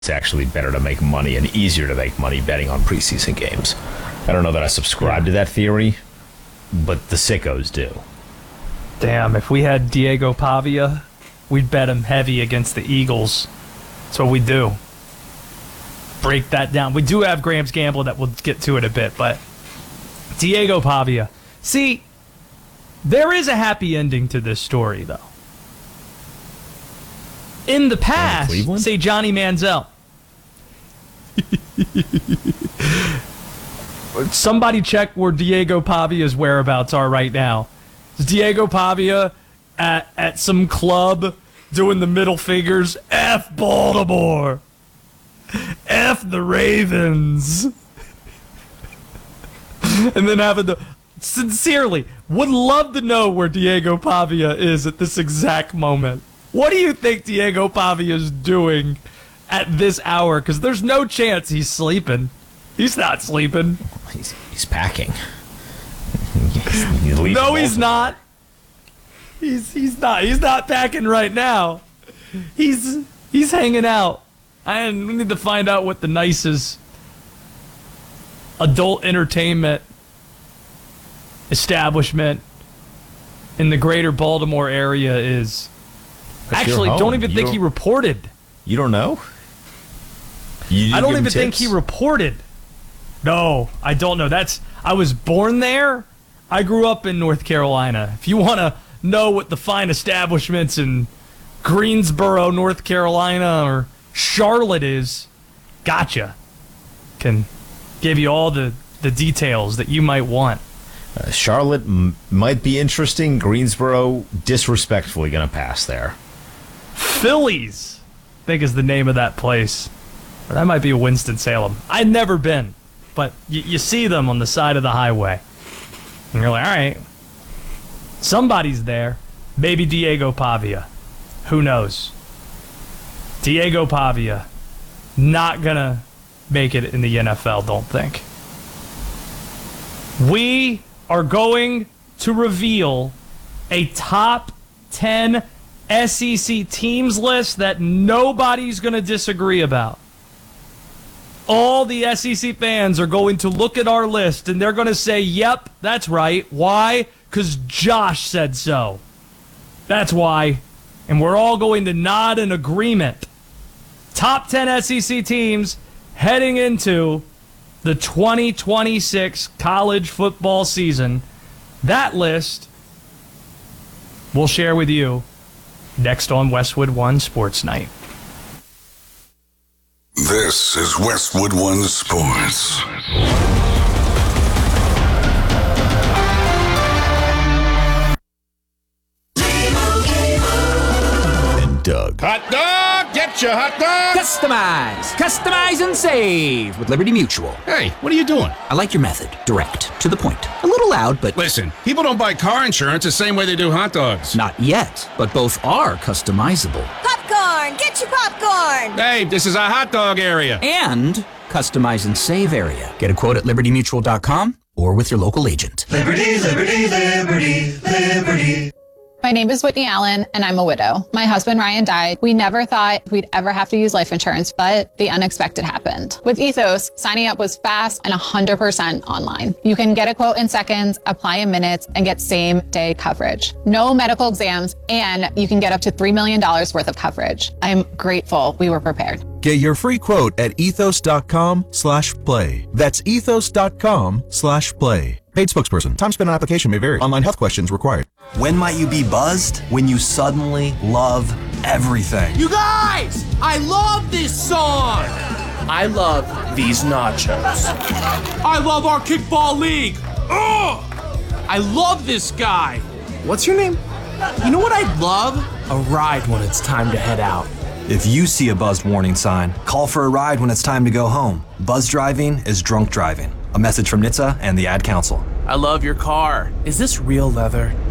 it's actually better to make money and easier to make money betting on preseason games. I don't know that I subscribe to that theory, but the sickos do. Damn, if we had Diego Pavia, we'd bet him heavy against the Eagles. That's what we do. Break that down. We do have Graham's Gamble that we'll get to in a bit, but Diego Pavia. See, there is a happy ending to this story, though. In the past, say Johnny Manziel. Somebody check where Diego Pavia's whereabouts are right now. Is Diego Pavia at some club doing the middle fingers? F Baltimore. F the Ravens. And then having to... Sincerely, would love to know where Diego Pavia is at this exact moment. What do you think Diego Pavia is doing at this hour? Because there's no chance he's sleeping. He's not sleeping. He's packing. No, he's not. He's not. He's not packing right now. He's hanging out. We need to find out what the nicest adult entertainment establishment in the greater Baltimore area is. Actually, don't even think he reported. You don't know? I don't even think he reported. No, I don't know. I was born there. I grew up in North Carolina. If you want to know what the fine establishments in Greensboro, North Carolina, or Charlotte is, gotcha. Can give you all the details that you might want. Charlotte might be interesting. Greensboro, disrespectfully going to pass there. Phillies, I think is the name of that place. Or that might be Winston-Salem. I've never been, but you see them on the side of the highway. And you're like, all right, somebody's there. Maybe Diego Pavia. Who knows? Diego Pavia, not going to make it in the NFL, don't think. We are going to reveal a top 10 SEC teams list that nobody's going to disagree about. All the SEC fans are going to look at our list and they're going to say, yep, that's right. Why? Because Josh said so. That's why. And we're all going to nod in agreement. Top 10 SEC teams heading into the 2026 college football season. That list we'll share with you next on Westwood One Sports Night. This is Westwood One Sports. And Doug. Hot dog! Get your hot dog! Customize and save with Liberty Mutual. Hey, what are you doing? I like your method. Direct, to the point. A little loud, but... Listen, people don't buy car insurance the same way they do hot dogs. Not yet, but both are customizable. Popcorn! Get your popcorn! Hey, this is our hot dog area. And customize and save area. Get a quote at libertymutual.com or with your local agent. Liberty, liberty, liberty, liberty. My name is Whitney Allen, and I'm a widow. My husband, Ryan, died. We never thought we'd ever have to use life insurance, but the unexpected happened. With Ethos, signing up was fast and 100% online. You can get a quote in seconds, apply in minutes, and get same-day coverage. No medical exams, and you can get up to $3 million worth of coverage. I'm grateful we were prepared. Get your free quote at ethos.com/play. That's ethos.com/play. Paid spokesperson. Time spent on application may vary. Online health questions required. When might you be buzzed? When you suddenly love everything. You guys, I love this song. I love these nachos. I love our kickball league. Ugh! I love this guy. What's your name? You know what I'd love? A ride when it's time to head out. If you see a buzzed warning sign, call for a ride when it's time to go home. Buzz driving is drunk driving. A message from NHTSA and the Ad Council. I love your car. Is this real leather?